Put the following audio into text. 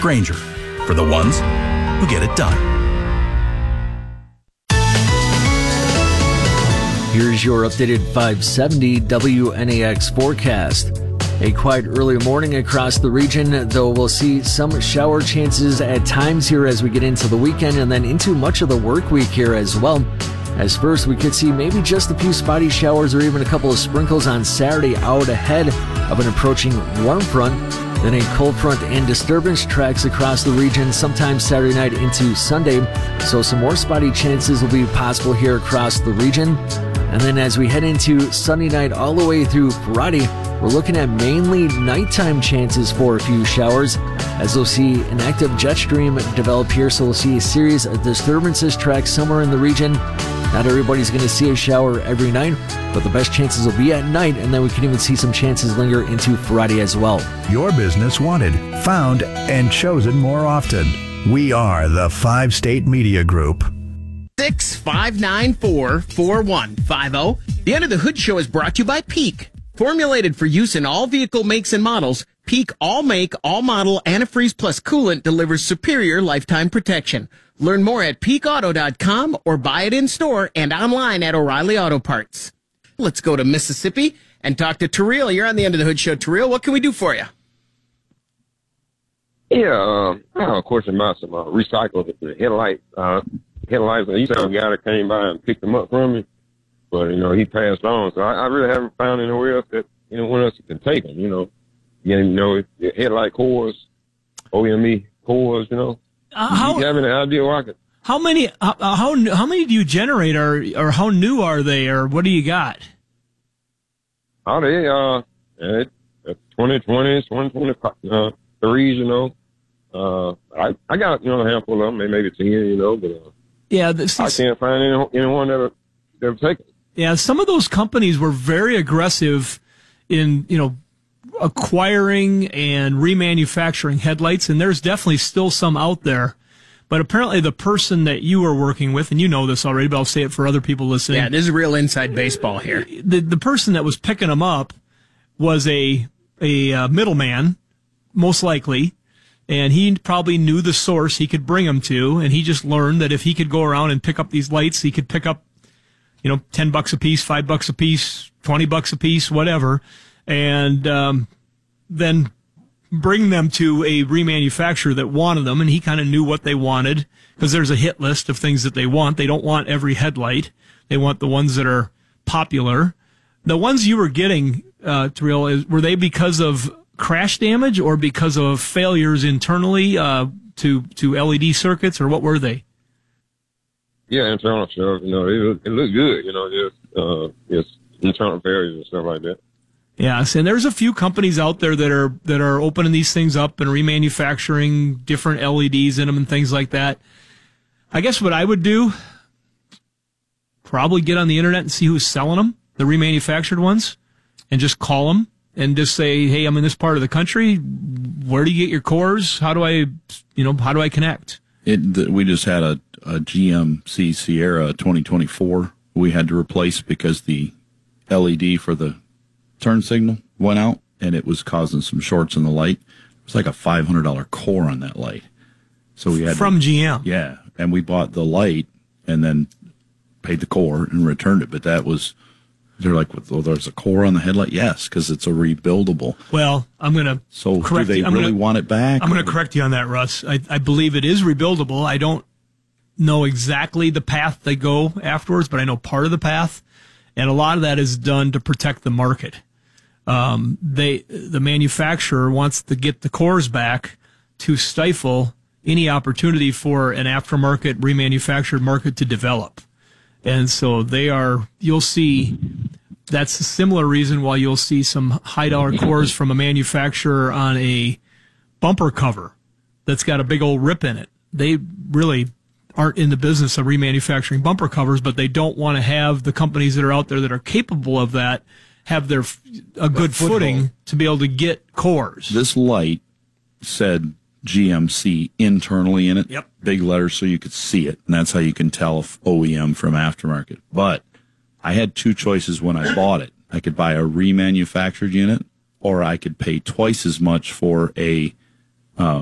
Grainger, for the ones who get it done. Here's your updated 570 WNAX forecast. A quiet early morning across the region, though we'll see some shower chances at times here as we get into the weekend and then into much of the work week here as well. As first, we could see maybe just a few spotty showers or even a couple of sprinkles on Saturday out ahead of an approaching warm front. Then a cold front and disturbance tracks across the region sometime Saturday night into Sunday. So some more spotty chances will be possible here across the region. And then as we head into Sunday night all the way through Friday, we're looking at mainly nighttime chances for a few showers, as we'll see an active jet stream develop here, so we'll see a series of disturbances track somewhere in the region. Not everybody's going to see a shower every night, but the best chances will be at night, and then we can even see some chances linger into Friday as well. Your business wanted, found, and chosen more often. We are the 5-State Media Group. 659-44150. The Under the Hood Show is brought to you by Peak. Formulated for use in all vehicle makes and models, Peak all-make, all-model antifreeze plus coolant delivers superior lifetime protection. Learn more at peakauto.com or buy it in-store and online at O'Reilly Auto Parts. Let's go to Mississippi and talk to Terrell. You're on the Under the Hood Show. Terrell, what can we do for you? Yeah, I have a question about some recycled headlights. You said a guy that came by and picked them up from me. But, he passed on. So I really haven't found anywhere else that anyone else can take them, headlight cores, OEME cores, Do you have any idea where I could? How many do you generate, or how new are they, or what do you got? Oh, they, 2020s, 2023s, I got, a handful of them, maybe 10, but, yeah, I can't find anyone that'll take it. Yeah, some of those companies were very aggressive in, acquiring and remanufacturing headlights, and there's definitely still some out there. But apparently the person that you were working with, and you know this already, but I'll say it for other people listening. Yeah, this is real inside baseball here. The person that was picking them up was a middleman, most likely, and he probably knew the source he could bring them to, and he just learned that if he could go around and pick up these lights, he could pick up $10 a piece, $5 a piece, $20 a piece, whatever, and then bring them to a remanufacturer that wanted them, and he kind of knew what they wanted, because there's a hit list of things that they want. They don't want every headlight. They want the ones that are popular. The ones you were getting, Terrell, were they because of crash damage or because of failures internally to LED circuits, or what were they? Yeah, internal stuff. It looked good. Just internal failures and stuff like that. Yes, and there's a few companies out there that are opening these things up and remanufacturing different LEDs in them and things like that. I guess what I would do, probably get on the internet and see who's selling them, the remanufactured ones, and just call them and just say, hey, I'm in this part of the country. Where do you get your cores? How do I connect? We just had a GMC Sierra 2024 we had to replace because the LED for the turn signal went out and it was causing some shorts in the light. It was like a $500 core on that light. So we had from GM. Yeah, and we bought the light and then paid the core and returned it. But they're like, well, there's a core on the headlight? Yes, because it's a rebuildable. Well, I'm going to correct you. Do they really want it back? I'm going to correct you on that, Russ. I believe it is rebuildable. I don't know exactly the path they go afterwards, but I know part of the path, and a lot of that is done to protect the market. The manufacturer wants to get the cores back to stifle any opportunity for an aftermarket remanufactured market to develop. And so you'll see, that's a similar reason why you'll see some high dollar cores from a manufacturer on a bumper cover that's got a big old rip in it. They really aren't in the business of remanufacturing bumper covers, but they don't want to have the companies that are out there that are capable of that have a good footing to be able to get cores. This light said GMC internally in it. Yep. Big letters so you could see it, and that's how you can tell if OEM from aftermarket. But I had two choices when I bought it. I could buy a remanufactured unit, or I could pay twice as much for a